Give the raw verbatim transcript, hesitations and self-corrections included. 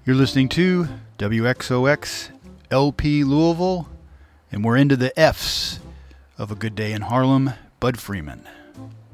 You're listening to W X O X L P Louisville, and we're into the F's of A Good Day in Harlem, Bud Freeman.